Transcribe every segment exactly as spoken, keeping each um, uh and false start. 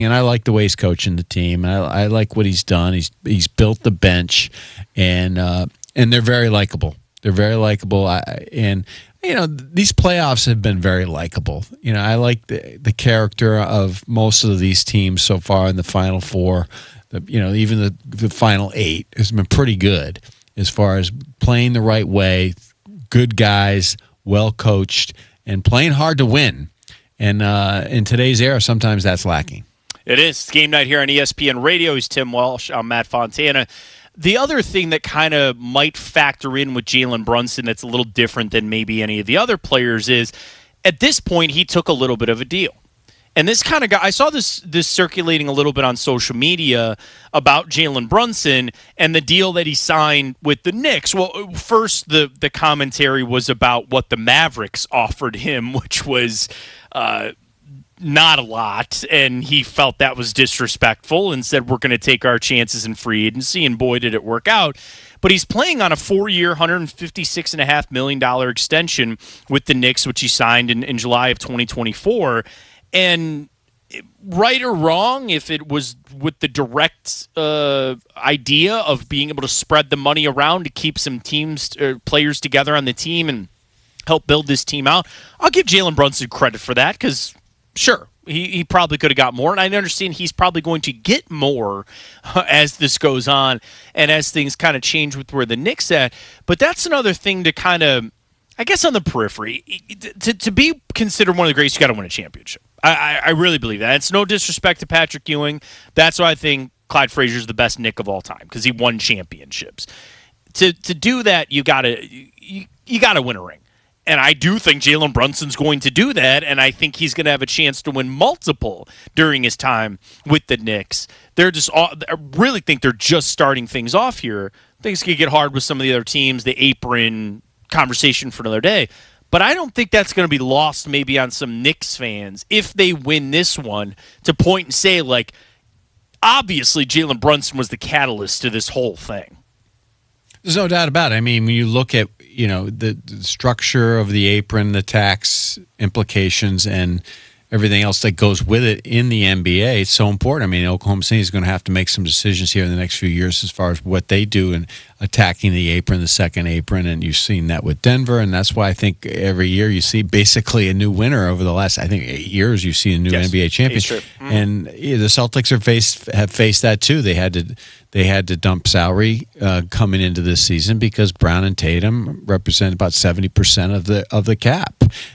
And I like the way he's coaching the team. I, I like what he's done. He's he's built the bench, and uh, and they're very likable. They're very likable. I, and you know, these playoffs have been very likable. You know, I like the the character of most of these teams so far in the Final Four. The, you know, even the the Final Eight has been pretty good as far as playing the right way. Good guys, well coached, and playing hard to win. And uh, in today's era, sometimes that's lacking. It is. It's game night here on E S P N Radio. He's Tim Walsh. I'm Matt Fontana. The other thing that kind of might factor in with Jalen Brunson that's a little different than maybe any of the other players is at this point he took a little bit of a deal. And this kind of guy, I saw this this circulating a little bit on social media about Jalen Brunson and the deal that he signed with the Knicks. Well, first the, the commentary was about what the Mavericks offered him, which was uh, not a lot, and he felt that was disrespectful and said we're going to take our chances in free agency, and boy, did it work out. But he's playing on a four-year, one hundred fifty-six point five million dollars extension with the Knicks, which he signed in, in July of twenty twenty-four. And right or wrong, if it was with the direct uh, idea of being able to spread the money around to keep some teams, uh, players together on the team and help build this team out, I'll give Jalen Brunson credit for that because, sure, he, he probably could have got more. And I understand he's probably going to get more uh, as this goes on and as things kind of change with where the Knicks at. But that's another thing to kind of, I guess on the periphery, to, to be considered one of the greats, you got to win a championship. I, I, I really believe that. It's no disrespect to Patrick Ewing. That's why I think Clyde Frazier's the best Knick of all time because he won championships. To to do that, you got to you, you got to win a ring. And I do think Jalen Brunson's going to do that, and I think he's going to have a chance to win multiple during his time with the Knicks. They're just, I really think they're just starting things off here. Things could get hard with some of the other teams, the apron conversation for another day. But I don't think that's going to be lost maybe on some Knicks fans if they win this one to point and say, like, obviously Jalen Brunson was the catalyst to this whole thing. There's no doubt about it. I mean, when you look at, you know, the, the structure of the apron, the tax implications, and everything else that goes with it in the N B A, it's so important. I mean, Oklahoma City is going to have to make some decisions here in the next few years as far as what they do in attacking the apron, the second apron, and you've seen that with Denver, and that's why I think every year you see basically a new winner over the last, I think, eight years. You've seen a new yes. N B A champion, mm-hmm. and yeah, the Celtics are faced have faced that too. They had to they had to dump salary uh, coming into this season because Brown and Tatum represent about seventy percent of the of the cap.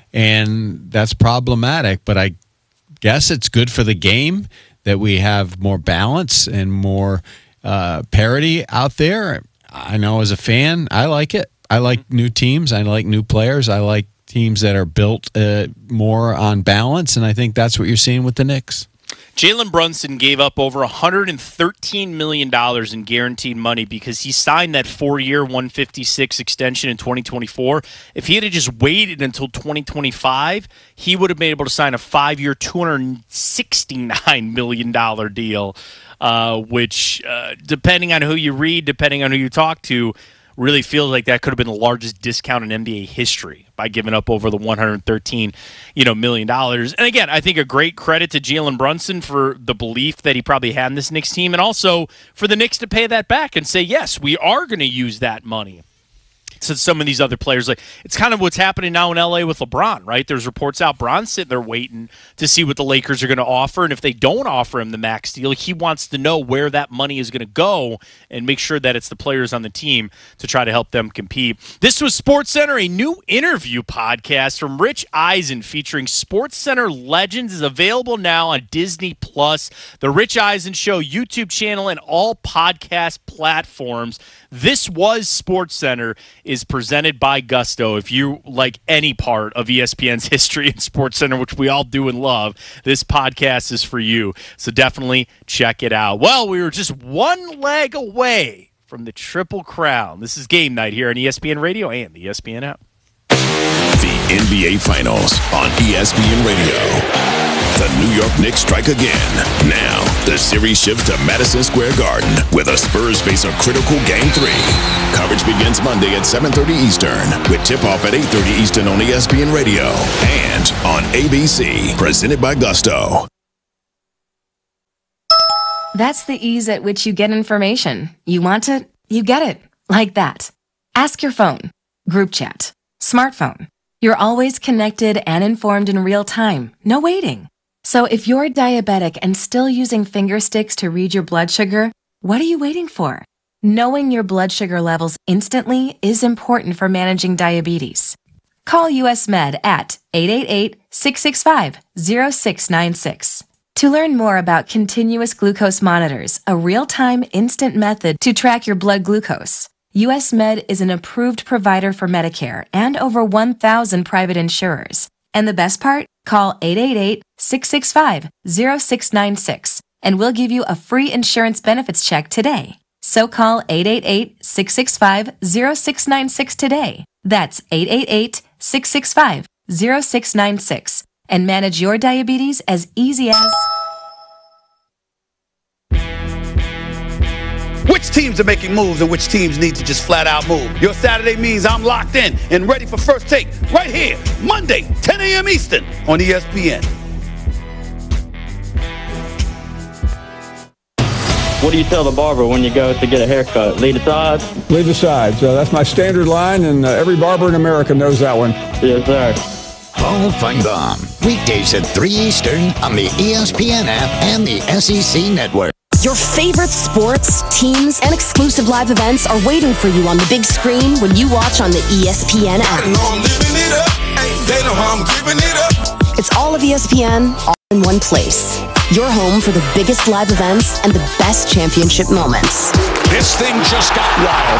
And that's problematic, but I guess it's good for the game that we have more balance and more uh, parity out there. I know as a fan, I like it. I like new teams. I like new players. I like teams that are built uh, more on balance, and I think that's what you're seeing with the Knicks. Jalen Brunson gave up over one hundred thirteen million dollars in guaranteed money because he signed that four-year, one hundred fifty-six extension in twenty twenty-four. If he had just waited until twenty twenty-five, he would have been able to sign a five-year, two hundred sixty-nine million dollars deal, uh, which, uh, depending on who you read, depending on who you talk to, really feels like that could have been the largest discount in N B A history by giving up over the one hundred thirteen, you know, million dollars. And again, I think a great credit to Jalen Brunson for the belief that he probably had in this Knicks team, and also for the Knicks to pay that back and say, yes, we are going to use that money. To some of these other players, like it's kind of what's happening now in L A with LeBron, right? There's reports out Bron's sitting there waiting to see what the Lakers are going to offer, and if they don't offer him the max deal, he wants to know where that money is going to go and make sure that it's the players on the team to try to help them compete. This was SportsCenter, a new interview podcast from Rich Eisen featuring SportsCenter legends is available now on Disney Plus, the Rich Eisen Show YouTube channel, and all podcast platforms. This was SportsCenter is presented by Gusto. If you like any part of E S P N's history and SportsCenter, which we all do and love, this podcast is for you. So definitely check it out. Well, we were just one leg away from the Triple Crown. This is Game Night here on E S P N Radio and the E S P N app. The N B A Finals on E S P N Radio. The New York Knicks strike again. Now, the series shifts to Madison Square Garden, where the Spurs face a critical Game three. Coverage begins Monday at seven thirty Eastern, with tip-off at eight thirty Eastern on E S P N Radio and on A B C, presented by Gusto. That's the ease at which you get information. You want it, you get it. Like that. Ask your phone. Group chat. Smartphone. You're always connected and informed in real time. No waiting. So if you're diabetic and still using finger sticks to read your blood sugar, what are you waiting for? Knowing your blood sugar levels instantly is important for managing diabetes. Call U S Med at eight eight eight, six six five, zero six nine six. To learn more about continuous glucose monitors, a real-time instant method to track your blood glucose, U S Med is an approved provider for Medicare and over one thousand private insurers. And the best part? Call eight eight eight, six six five, zero six nine six and we'll give you a free insurance benefits check today. So call eight eight eight, six six five, zero six nine six today. That's eight eight eight, six six five, zero six nine six and manage your diabetes as easy as... Which teams are making moves and which teams need to just flat out move? Your Saturday means I'm locked in and ready for First Take right here, Monday, ten a.m. Eastern on E S P N. What do you tell the barber when you go to get a haircut? Lead the sides? Lead the sides. Uh, that's my standard line, and uh, every barber in America knows that one. Yes, sir. Paul Feinbaum, weekdays at three Eastern on the E S P N app and the S E C Network. Your favorite sports, teams, and exclusive live events are waiting for you on the big screen when you watch on the E S P N app. I know I'm living it up. They know how I'm giving it up. It's all of E S P N, all in one place. Your home for the biggest live events and the best championship moments. This thing just got wild.